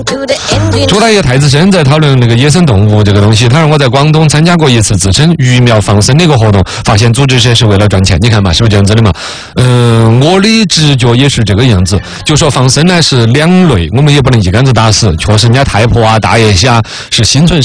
朱大爷太子参在讨论那个野生动物这个东西，他说我在广东参加过一次自称鱼苗放生的一个活动，发现组织者是为了赚钱。你看嘛，是不是这样子的嘛？我的直觉也是这个样子，就说放生呢是两类，我们也不能一竿子打死。确实，人家太婆啊、大爷些啊是心存